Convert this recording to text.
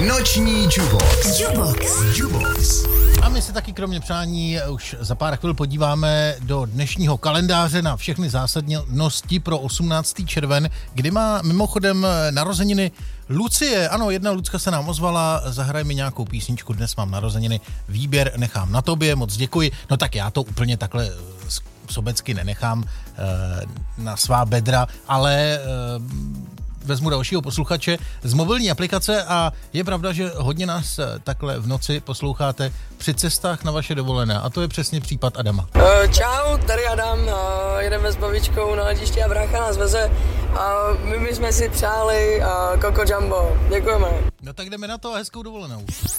Noční Jubox. A my se taky kromě přání už za pár chvil podíváme do dnešního kalendáře na všechny zásadnosti pro 18. červen, kdy má mimochodem narozeniny Lucie. Ano, jedna Lucka se nám ozvala, zahraj mi nějakou písničku, dnes mám narozeniny, výběr nechám na tobě, moc děkuji. No tak já to úplně takhle sobecky nenechám na svá bedra, ale vezmu dalšího posluchače z mobilní aplikace a je pravda, že hodně nás takhle v noci posloucháte při cestách na vaše dovolené a to je přesně případ Adama. Čau, tady Adam, jedeme s babičkou na letiště a brácha nás veze a my jsme si přáli Coco Jumbo. Děkujeme. No tak jdeme na to a hezkou dovolenou.